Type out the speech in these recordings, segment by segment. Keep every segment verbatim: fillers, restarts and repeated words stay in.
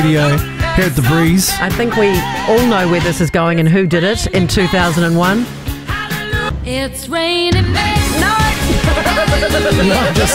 Here at The Breeze. I think we all know where this is going and who did it in two thousand one. It's raining men. No! No, just,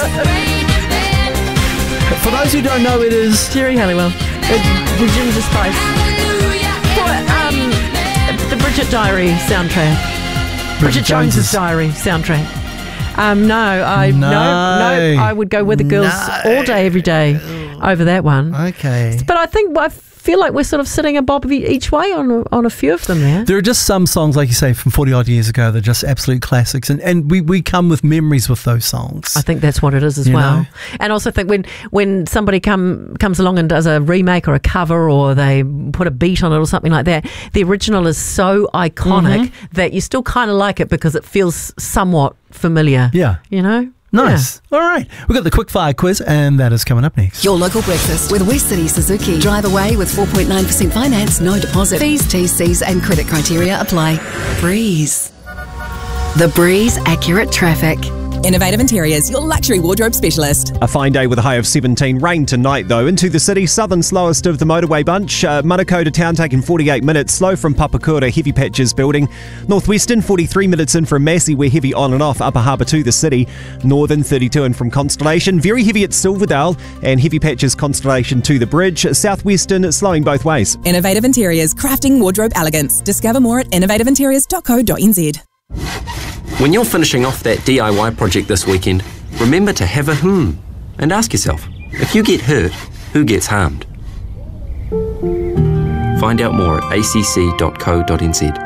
for those who don't know, it is Jerry Halliwell. The, the Ginger Spice. For, um, the Bridget Diary soundtrack. Bridget, Bridget Jones's Jones's. Diary soundtrack. Um, no, I no. no, no, I would go with the girls No. all day, every day over that one. okay. But I think I feel like we're sort of sitting a bob each way on a, on a few of them there. There are just some songs, like you say, from forty odd years ago that are just absolute classics, and, and we, we come with memories with those songs. I think that's what it is as You well. know? And also think when when somebody come comes along and does a remake or a cover, or they put a beat on it or something like that, the original is so iconic Mm-hmm. that you still kind of like it because it feels somewhat familiar. Yeah. You know? Nice. All right. We've got the quickfire quiz, and that is coming up next. Your local breakfast with West City Suzuki. Drive away with four point nine percent finance, no deposit. Fees, T's, C's and credit criteria apply. Breeze. The Breeze Accurate Traffic. Innovative Interiors, your luxury wardrobe specialist. A fine day with a high of seventeen. Rain tonight, though. Into the city, southern slowest of the motorway bunch. Uh, Manukau to town taking forty-eight minutes. Slow from Papakura, heavy patches building. Northwestern, forty-three minutes in from Massey. We're heavy on and off. Upper Harbour to the city. Northern, thirty-two in from Constellation. Very heavy at Silverdale. And heavy patches Constellation to the bridge. Southwestern, slowing both ways. Innovative Interiors, crafting wardrobe elegance. Discover more at innovative interiors dot co dot n z. When you're finishing off that D I Y project this weekend, remember to have a hmm and ask yourself, if you get hurt, who gets harmed? Find out more at a c c dot co dot n z.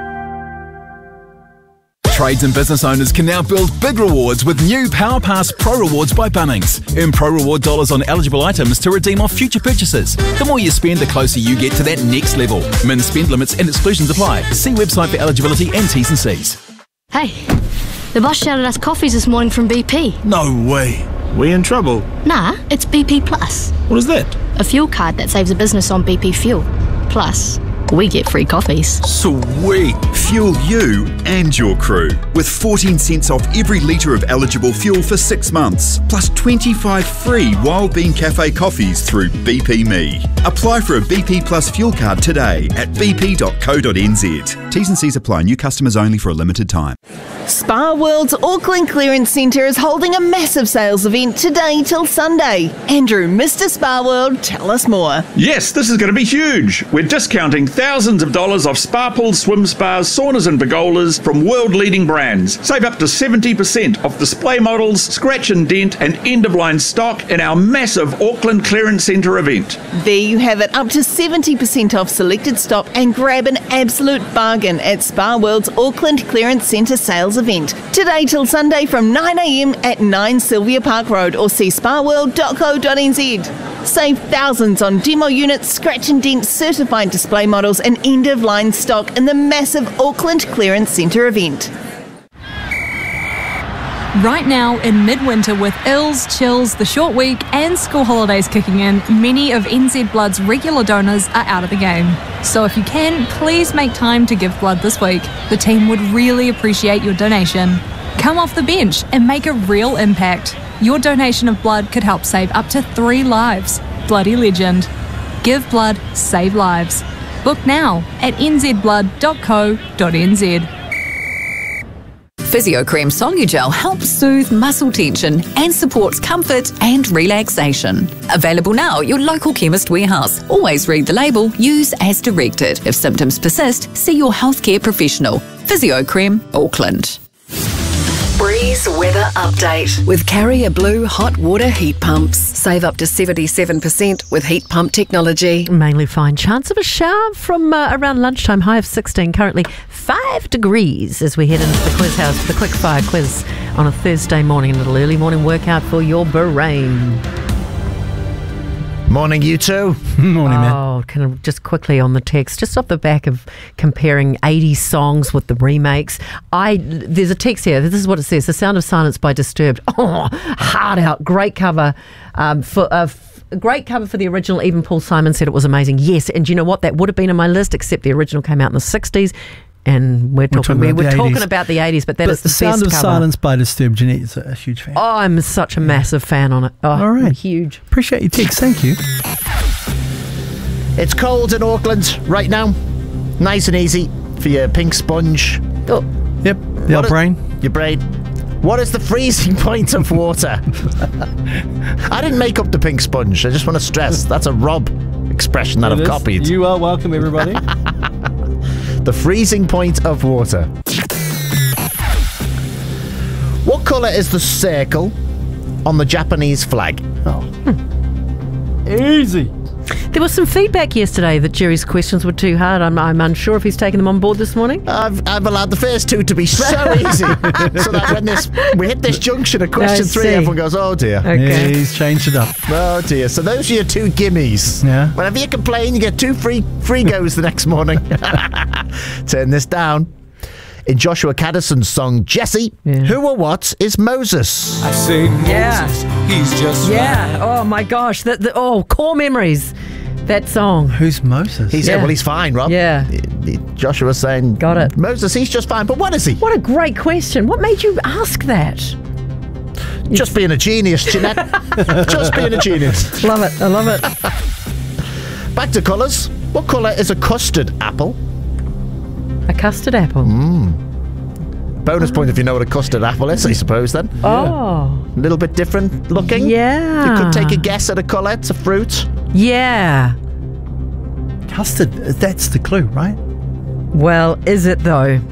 Trades and business owners can now build big rewards with new PowerPass Pro Rewards by Bunnings. Earn Pro Reward dollars on eligible items to redeem off future purchases. The more you spend, the closer you get to that next level. Min spend limits and exclusions apply. See website for eligibility and T's and C's. Hey, the boss shouted us coffees this morning from B P. No way. We in trouble? Nah, it's B P Plus. What is that? A fuel card that saves a business on B P fuel. Plus, we get free coffees. Sweet! Fuel you and your crew with fourteen cents off every litre of eligible fuel for six months, plus twenty-five free Wild Bean Cafe coffees through B P Me. Apply for a B P Plus fuel card today at b p dot co dot n z. T's and C's apply. New customers only for a limited time. Spa World's Auckland Clearance Centre is holding a massive sales event today till Sunday. Andrew, Mister Spa World, tell us more. Yes, this is going to be huge. We're discounting thousands of dollars off spa pools, swim spas, saunas and pergolas from world-leading brands. Save up to seventy percent off display models, scratch and dent and end-of-line stock in our massive Auckland Clearance Centre event. There you have it, up to seventy percent off selected stock, and grab an absolute bargain at Spa World's Auckland Clearance Centre sales event. Today till Sunday from nine a m at nine Sylvia Park Road, or see spa world dot co dot n z. Save thousands on demo units, scratch and dent certified display models and end-of-line stock in the massive Auckland Clearance Centre event. Right now, in midwinter, with ills, chills, the short week and school holidays kicking in, many of N Z Blood's regular donors are out of the game. So if you can, please make time to give blood this week. The team would really appreciate your donation. Come off the bench and make a real impact. Your donation of blood could help save up to three lives. Bloody legend. Give blood, save lives. Book now at n z blood dot co dot n z. Physiocrem Solugel helps soothe muscle tension and supports comfort and relaxation. Available now at your local chemist warehouse. Always read the label, use as directed. If symptoms persist, see your healthcare professional. Physiocrem Auckland. Breeze weather update. With Carrier Blue hot water heat pumps. Save up to seventy-seven percent with heat pump technology. Mainly fine. Chance of a shower from uh, around lunchtime. High of sixteen. Currently five degrees as we head into the quiz house for the quick fire quiz on a Thursday morning. A little early morning workout for your brain. Morning, you two. Morning, man. Oh, kind of just quickly on the text, just off the back of comparing eighties songs with the remakes. I there's a text here. This is what it says: "The Sound of Silence" by Disturbed. Oh, hard out. Great cover um, for a uh, f- great cover for the original. Even Paul Simon said it was amazing. Yes, and do you know what? That would have been on my list, except the original came out in the sixties. And we're talking, we're talking, we're, about, we're the talking about the eighties, but that but is the, the Sound best of cover. Silence by Disturbed. Jeanette's a huge fan. Oh, I'm such a massive fan on it. Oh, all right, huge. Appreciate your text. Thank you. It's cold in Auckland right now. Nice and easy for your pink sponge. Oh. Yep, the old brain. Your brain. What is the freezing point of water? I didn't make up the pink sponge. I just want to stress that's a Rob expression that It I've is. copied. You are welcome, everybody. The freezing point of water. What colour is the circle on the Japanese flag? Oh. Easy. There was some feedback yesterday that Jerry's questions were too hard. I'm, I'm unsure if he's taken them on board this morning. I've, I've allowed the first two to be so easy, so that when this we hit this junction of question I three, see. everyone goes, "Oh dear." Okay. Yeah, he's changed it up. Oh dear. So those are your two gimmies. Yeah. Whenever you complain, you get two free free goes the next morning. Turn this down. In Joshua Caddison's song Jesse, who or what is Moses? I say Moses, Yeah. he's just Yeah. Oh my gosh. That the, oh, core memories. That song. Who's Moses? He said, Yeah. well, he's fine, Rob. Yeah. He- he- Joshua's saying, Got it. Moses, he's just fine. But what is he? What a great question. What made you ask that? Just being a genius, Jeanette. Just being a genius. Love it. I love it. Back to colours. What colour is a custard apple? A custard apple. Bonus point if you know what a custard apple is, I suppose, then. Oh. A little bit different looking. Yeah. You could take a guess at a colour. It's a fruit. Yeah. Custard, that's the clue, right? Well, is it though?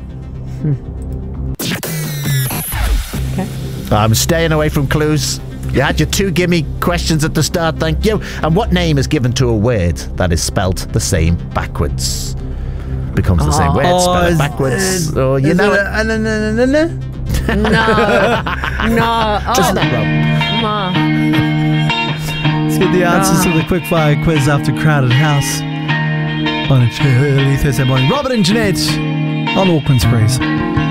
I'm staying away from clues. You had your two gimme questions at the start, thank you. And what name is given to a word that is spelt the same backwards? Becomes the same word, spell it is- backwards. uh, oh, you is know it it. a- uh, no, no, no, no, no? No. No. Oh. Just that, Rob. Ma. Let's get the answers to the quickfire quiz after Crowded House on a chilly Thursday morning. Robert and Jeanette on Auckland's Breeze.